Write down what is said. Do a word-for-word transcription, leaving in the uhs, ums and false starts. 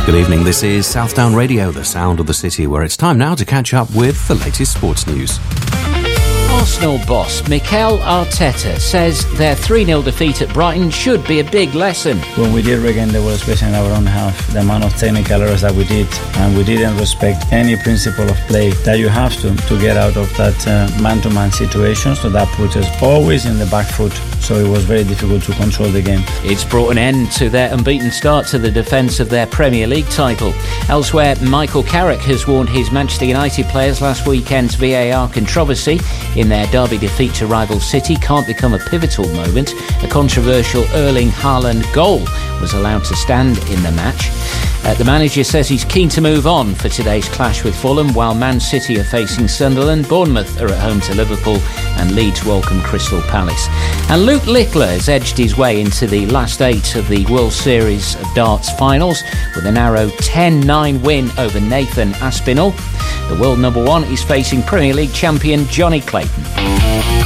Good evening, this is Southdown Radio, the sound of the city, where it's time now to catch up with the latest sports news. Arsenal boss Mikel Arteta says their three nil defeat at Brighton should be a big lesson. When we did regain the ball, especially in our own half, the amount of technical errors that we did, and we didn't respect any principle of play that you have to to get out of that uh, man-to-man situation, so that puts us always in the back foot, so it was very difficult to control the game. It's brought an end to their unbeaten start to the defence of their Premier League title. Elsewhere, Michael Carrick has warned his Manchester United players last weekend's V A R controversy in their derby defeat to rival City can't become a pivotal moment. A controversial Erling Haaland goal was allowed to stand in the match. Uh, the manager says he's keen to move on for today's clash with Fulham, while Man City are facing Sunderland, Bournemouth are at home to Liverpool, and Leeds welcome Crystal Palace. And Luke Littler has edged his way into the last eight of the World Series of Darts finals with a narrow ten nine win over Nathan Aspinall. The world number one is facing Premier League champion Johnny Clayton.